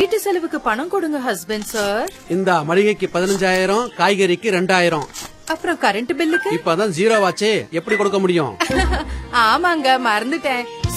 வீட்டு செலவுக்கு பணம் கொடுங்க ஹஸ்பண்ட் சார். இந்த மளிகைக்கு 15,000, காய்கறிக்கு 2,000. அப்புறம் கரண்ட் பில்லுக்கு இப்பதான் 0 ஆச்சே, எப்படி கொடுக்க முடியும்? ஆமாங்க மறந்துட்டேன்.